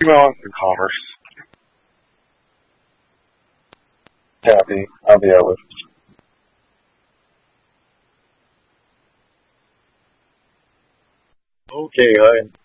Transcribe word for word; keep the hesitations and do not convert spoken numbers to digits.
Email and commerce. Happy. I'll be out with. Okay, I